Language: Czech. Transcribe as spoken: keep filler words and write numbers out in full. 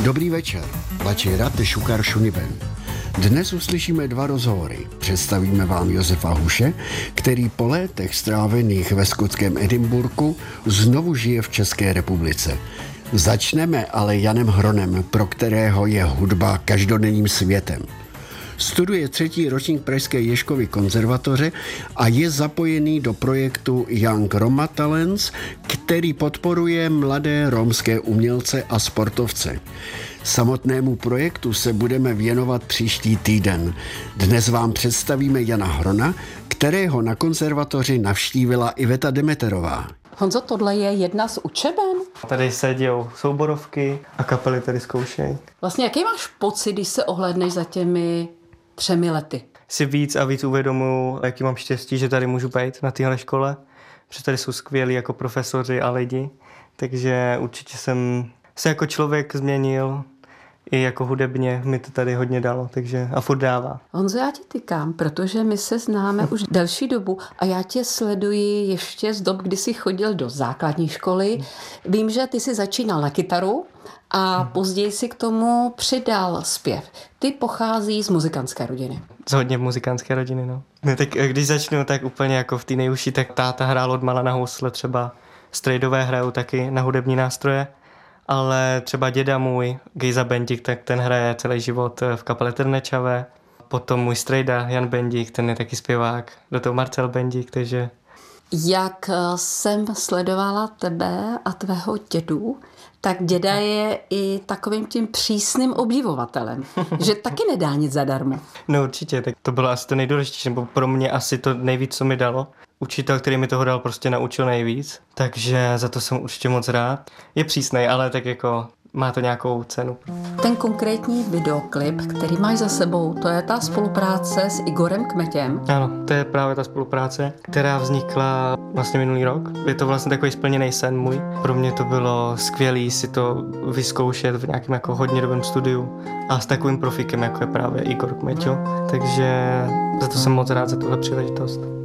Dobrý večer, Vači Rate Šukar Šuniben. Dnes uslyšíme dva rozhovory. Představíme vám Josefa Huše, který po létech strávených ve skotském Edinburghu znovu žije v České republice. Začneme ale Janem Hronem, pro kterého je hudba každodenním světem. Studuje třetí ročník Pražské Ježkovy konzervatoře a je zapojený do projektu Young Roma Talents, který podporuje mladé romské umělce a sportovce. Samotnému projektu se budeme věnovat příští týden. Dnes vám představíme Jana Hrona, kterého na konzervatoři navštívila Iveta Demeterová. Honzo, tohle je jedna z učeben? Tady se dějou souborovky a kapely tady zkoušejí. Vlastně jaký máš pocit, když se ohlédneš za těmi třemi lety? Si víc a víc uvědomuji, jaký mám štěstí, že tady můžu být na téhle škole. Protože tady jsou skvělí jako profesoři a lidi. Takže určitě jsem se jako člověk změnil. I jako hudebně mi to tady hodně dalo, takže a furt dává. Honzo, já tě tykám, protože my se známe už delší dobu a já tě sleduji ještě z dob, kdy jsi chodil do základní školy. Vím, že ty jsi začínal na kytaru a později si k tomu přidal zpěv. Ty pochází z muzikantské rodiny. Z hodně muzikantské rodiny, no. no. Tak když začnu, tak úplně jako v té nejužší, tak táta hrál od mala na housle třeba. Strejdové hrajou taky na hudební nástroje. Ale třeba děda můj, Gejza Bendík, tak ten hraje celý život v kapele Trnečavé. Potom můj strejda Jan Bendík, ten je taky zpěvák. Do toho Marcel Bendík, takže... Jak jsem sledovala tebe a tvého dědu, tak děda je i takovým tím přísným obdivovatelem, že taky nedá nic zadarmo. No určitě, tak to bylo asi to nejdůležitější, nebo pro mě asi to nejvíc, co mi dalo. Učitel, který mi toho dal, prostě naučil nejvíc, takže za to jsem určitě moc rád. Je přísnej, ale tak jako má to nějakou cenu. Ten konkrétní videoklip, který máš za sebou, to je ta spolupráce s Igorem Kmetěm. Ano, to je právě ta spolupráce, která vznikla vlastně minulý rok. Je to vlastně takový splněný sen můj. Pro mě to bylo skvělý si to vyzkoušet v nějakém jako hodně dobrém studiu a s takovým profíkem, jako je právě Igor Kmeťo. Takže za to jsem moc rád za tuhle příležitost.